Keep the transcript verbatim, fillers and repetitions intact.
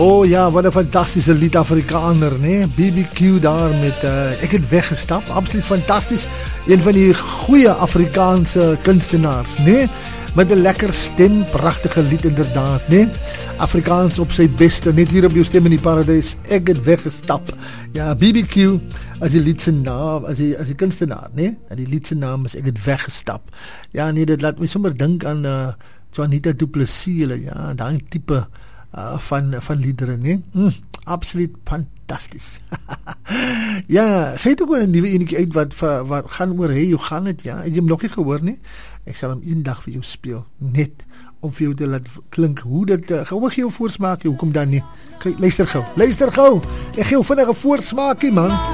Oh ja, wat 'n fantastiese lied Afrikaner, né? B B Q daar met uh, ek het weggestap. Absoluut fantasties. Een van die goeie Afrikaanse kunstenaars, né? Met 'n lekker stem, pragtige lied inderdaad, né? Afrikaans op sy beste, net hier op jou Stem in die Paradys. Ek het weggestap. Ja, B B Q as die lied se naam, as die as die kunstenaar, né? Die lied se naam is Ek het weggestap. Ja, nee, dit laat my sommer dink aan uh, Juanita Du Plessis, ja, daai tipe Uh, van, van liederen, nee? Mm, absoluut fantastisch. Ja, sy het ook een nieuwe enetjie uit wat, wat gaan oor, hey, hoe gaan het, ja? Het jy hem nog nie gehoor, nie? Ek sal hem een dag vir jou speel, net om vir jou te laat klink, hoe dit, uh, gauw gee jou voorsmaak, hoekom dan nie? Kijk, luister gauw, luister gauw, ek gee jou vinnige voorsmaak, man.